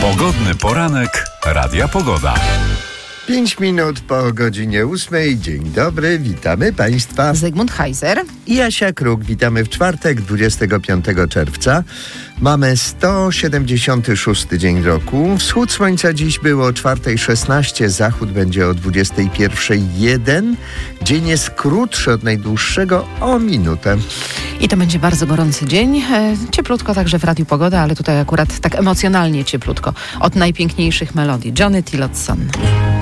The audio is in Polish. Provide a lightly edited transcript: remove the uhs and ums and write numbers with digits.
Pogodny poranek Radia Pogoda. 5 minut po godzinie 8. Dzień dobry, witamy Państwa. Zygmunt Heiser I Jasia Kruk. Witamy w czwartek, 25 czerwca. Mamy 176 dzień roku. Wschód słońca dziś było o 4:16, zachód będzie o 21:01. Dzień jest krótszy od najdłuższego o minutę. i to będzie bardzo gorący dzień. Cieplutko także w Radiu Pogoda, ale tutaj akurat tak emocjonalnie cieplutko. Od najpiękniejszych melodii. Johnny Tillotson.